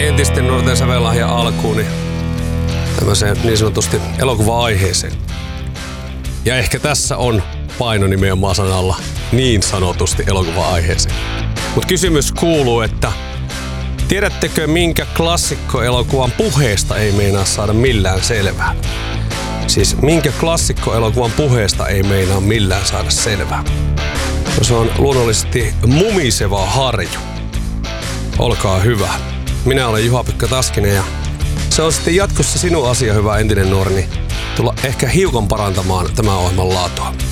entisten nuorten sävellahja alkuun, niin tämmöiseen niin sanotusti elokuva-aiheeseen. Ja ehkä tässä on paino nimenomaan sanalla niin sanotusti elokuva-aiheeseen. Mutta kysymys kuuluu, että tiedättekö minkä klassikkoelokuvan puheesta ei meinaa saada millään selvää? Siis minkä klassikkoelokuvan puheesta ei meinaa millään saada selvää? No se on luonnollisesti Mumiseva harju. Olkaa hyvä. Minä olen Juha-Pekka Taskinen ja se on sitten jatkossa sinun asia, hyvä entinen nuori, niin tulla ehkä hiukan parantamaan tämän ohjelman laatua.